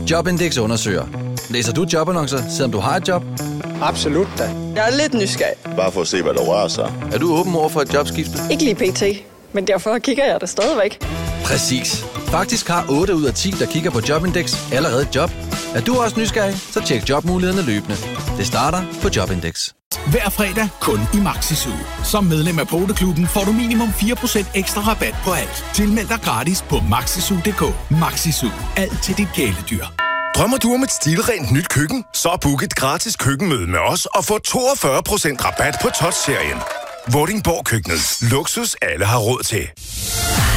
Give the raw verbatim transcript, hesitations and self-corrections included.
Jobindex undersøger. Læser du jobannoncer, selvom du har et job? Absolut da. Jeg er lidt nysgerrig. Bare for at se, hvad der rører sig. Er du åben over for et jobskifte? Ikke lige pt, men derfor kigger jeg det stadigvæk. Præcis. Faktisk har otte ud af ti, der kigger på Jobindex, allerede et job. Er du også nysgerrig, så tjek jobmulighederne løbende. Det starter på Jobindex. Hver fredag kun i Maxi Zoo. Som medlem af Poteklubben får du minimum fire procent ekstra rabat på alt. Tilmeld dig gratis på maxizoo punktum d k. Maxi Zoo. Alt til dit kæledyr. Drømmer du om et stilrent nyt køkken? Så book et gratis køkkenmøde med os og få toogfyrre procent rabat på Touch-serien. Vordingborg Køkkenet. Luksus alle har råd til.